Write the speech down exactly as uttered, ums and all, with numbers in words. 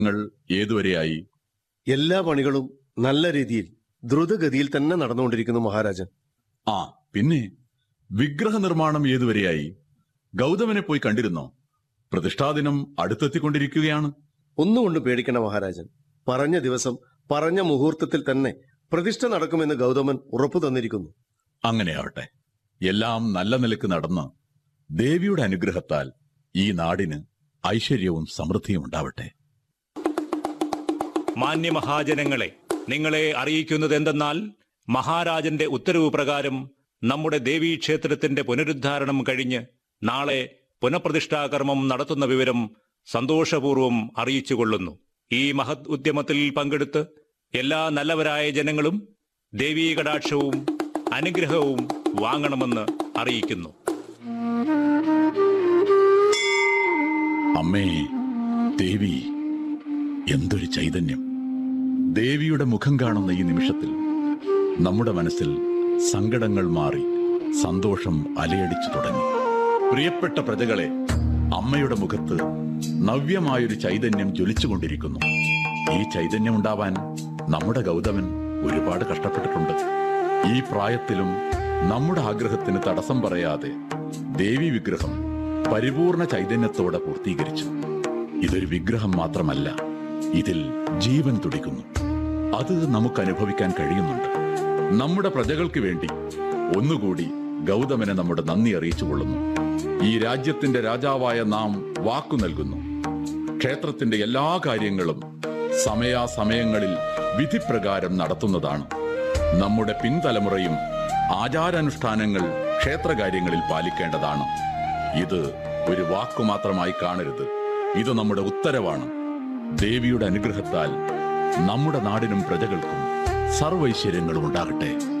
ഏതുവരെയായി? എല്ലാ പണികളും നല്ല രീതിയിൽ ദ്രുതഗതിയിൽ തന്നെ നടന്നുകൊണ്ടിരിക്കുന്നു മഹാരാജൻ. ആ പിന്നെ വിഗ്രഹ നിർമ്മാണം ഏതുവരെയായി? ഗൗതമനെ പോയി കണ്ടിരുന്നോ? പ്രതിഷ്ഠാദിനം അടുത്തെത്തിക്കൊണ്ടിരിക്കുകയാണ്. ഒന്നുകൊണ്ട് പേടിക്കണ മഹാരാജൻ. പറഞ്ഞ ദിവസം പറഞ്ഞ മുഹൂർത്തത്തിൽ തന്നെ പ്രതിഷ്ഠ നടക്കുമെന്ന് ഗൗതമൻ ഉറപ്പു തന്നിരിക്കുന്നു. അങ്ങനെയാവട്ടെ. എല്ലാം നല്ല നിലക്ക് നടന്ന് ദേവിയുടെ അനുഗ്രഹത്താൽ ഈ നാടിന് ഐശ്വര്യവും സമൃദ്ധിയും ഉണ്ടാവട്ടെ. മാന്യമഹാജനങ്ങളെ, നിങ്ങളെ അറിയിക്കുന്നത് എന്തെന്നാൽ മഹാരാജന്റെ ഉത്തരവ് പ്രകാരം നമ്മുടെ ദേവീക്ഷേത്രത്തിന്റെ പുനരുദ്ധാരണം കഴിഞ്ഞ് നാളെ പുനഃപ്രതിഷ്ഠാകർമ്മം നടത്തുന്ന വിവരം സന്തോഷപൂർവ്വം അറിയിച്ചുകൊള്ളുന്നു. ഈ മഹത് ഉദ്യമത്തിൽ പങ്കെടുത്ത് എല്ലാ നല്ലവരായ ജനങ്ങളും ദേവീ കടാക്ഷവും അനുഗ്രഹവും വാങ്ങണമെന്ന് അറിയിക്കുന്നു. അമ്മേ ദേവി, എന്തൊരു ചൈതന്യം! ദേവിയുടെ മുഖം കാണുന്ന ഈ നിമിഷത്തിൽ നമ്മുടെ മനസ്സിൽ സങ്കടങ്ങൾ മാറി സന്തോഷം അലയടിച്ചു തുടങ്ങി. പ്രിയപ്പെട്ട പ്രജകളെ, അമ്മയുടെ മുഖത്ത് നവ്യമായൊരു ചൈതന്യം ജ്വലിച്ചുകൊണ്ടിരിക്കുന്നു. ഈ ചൈതന്യം ഉണ്ടാവാൻ നമ്മുടെ ഗൗതമൻ ഒരുപാട് കഷ്ടപ്പെട്ടിട്ടുണ്ട്. ഈ പ്രായത്തിലും നമ്മുടെ ആഗ്രഹത്തിന് തടസ്സം പറയാതെ ദേവി വിഗ്രഹം പരിപൂർണ ചൈതന്യത്തോടെ പൂർത്തീകരിച്ചു. ഇതൊരു വിഗ്രഹം മാത്രമല്ല, ഇതിൽ ജീവൻ തുടിക്കുന്നു. അത് നമുക്ക് അനുഭവിക്കാൻ കഴിയുന്നുണ്ട്. നമ്മുടെ പ്രജകൾക്ക് വേണ്ടി ഒന്നുകൂടി ഗൗതമനെ നമ്മുടെ നന്ദി അറിയിച്ചുകൊള്ളുന്നു. ഈ രാജ്യത്തിന്റെ രാജാവായ നാം വാക്കു നൽകുന്നു. ക്ഷേത്രത്തിന്റെ എല്ലാ കാര്യങ്ങളും സമയാസമയങ്ങളിൽ വിധിപ്രകാരം നടത്തുന്നതാണ്. നമ്മുടെ പിൻതലമുറയും ആചാരാനുഷ്ഠാനങ്ങൾ ക്ഷേത്രകാര്യങ്ങളിൽ പാലിക്കേണ്ടതാണ്. ഇത് ഒരു വാക്കു മാത്രമായി കാണരുത്. ഇത് നമ്മുടെ ഉത്തരവാണ്. ദേവിയുടെ അനുഗ്രഹത്താൽ നമ്മുടെ നാടിനും പ്രജകൾക്കും സർവൈശ്വര്യങ്ങളും ഉണ്ടാകട്ടെ.